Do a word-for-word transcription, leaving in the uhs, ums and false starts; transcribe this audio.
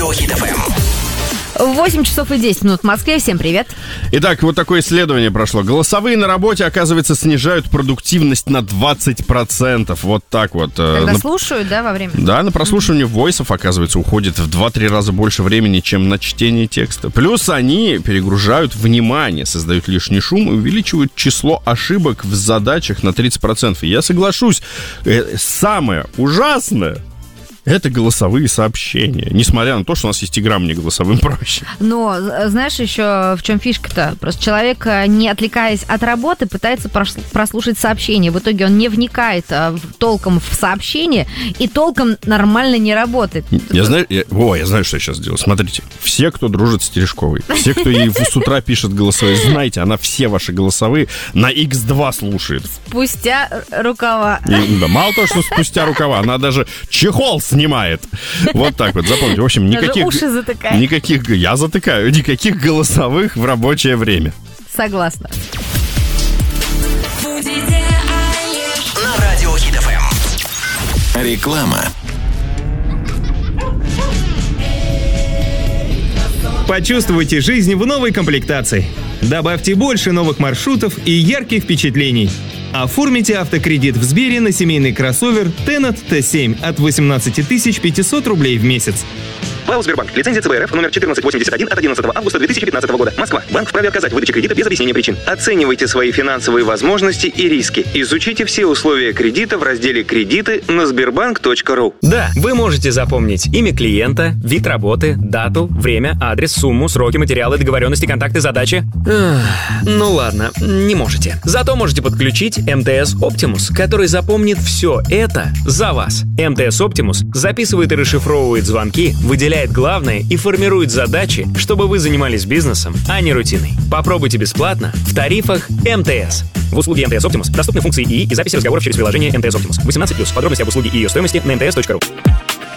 Радио Хит эф эм. восемь часов и десять минут в Москве. Всем привет. Итак, вот такое исследование прошло. Голосовые на работе, оказывается, снижают продуктивность на двадцать процентов. Вот так вот. Когда на... слушают, да, во время? Да, на прослушивание войсов, оказывается, уходит в два-три раза больше времени, чем на чтение текста. Плюс они перегружают внимание, создают лишний шум и увеличивают число ошибок в задачах на тридцать процентов. Я соглашусь, самое ужасное — это голосовые сообщения. Несмотря на то, что у нас есть игра «Мне голосовым проще». Но, знаешь, еще в чем фишка-то? Просто человек, не отвлекаясь от работы, пытается прослушать сообщение. В итоге он не вникает толком в сообщение и толком нормально не работает. Я знаю, я, о, я знаю, что я сейчас сделаю. Смотрите, все, кто дружит с Терешковой, все, кто ей с утра пишет голосовые, знаете, она все ваши голосовые на икс два слушает. Спустя рукава. И, да, мало того, что спустя рукава, она даже чехол снимает. Вот так вот, запомните. В общем, никаких... Даже уши затыкает. Никаких... Я затыкаю. Никаких голосовых в рабочее время. Согласна. На Радио Хит эф эм. Реклама. Почувствуйте жизнь в новой комплектации. Добавьте больше новых маршрутов и ярких впечатлений. Оформите автокредит в Сбере на семейный кроссовер Tenat тэ семь от восемнадцать тысяч пятьсот рублей в месяц. ПАО «Сбербанк». Лицензия ЦБ РФ номер четырнадцать восемьдесят один от одиннадцатого августа две тысячи пятнадцатого года. Москва. Банк вправе отказать в выдаче кредита без объяснения причин. Оценивайте свои финансовые возможности и риски. Изучите все условия кредита в разделе «Кредиты» на сбербанк точка ру. Да, вы можете запомнить имя клиента, вид работы, дату, время, адрес, сумму, сроки, материалы, договоренности, контакты, задачи. Эх, ну ладно, не можете. Зато можете подключить эм тэ эс Optimus, который запомнит все это за вас. эм тэ эс Optimus записывает и расшифровывает звонки, выделяет главное и формирует задачи, чтобы вы занимались бизнесом, а не рутиной. Попробуйте бесплатно в тарифах эм тэ эс. В услуге эм тэ эс Optimus доступны функции ИИ и записи разговоров через приложение эм тэ эс Optimus. восемнадцать плюс. Подробности об услуге и ее стоимости на эм тэ эс точка ру.